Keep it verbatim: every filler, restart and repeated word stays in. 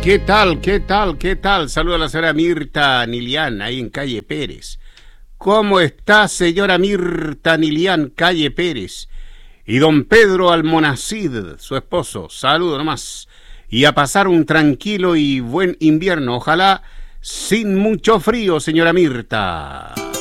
¿Qué tal? ¿Qué tal? ¿Qué tal? Saludo a la señora Mirta Nilian, ahí en calle Pérez. ¿Cómo está, señora Mirta Nilian, calle Pérez? Y don Pedro Almonacid, su esposo. Saludo nomás. Y a pasar un tranquilo y buen invierno. Ojalá sin mucho frío, señora Mirta.